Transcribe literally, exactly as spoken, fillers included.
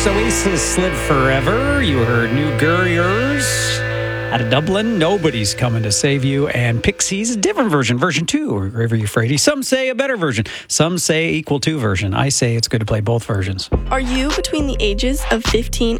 Oasis Live Forever. You heard New Gurriers out of Dublin. Nobody's Coming to Save You. And Pixies, a different version, version two, or River Euphrates. Some say a better version. Some say equal to version. I say it's good to play both versions. Are you between the ages of fifteen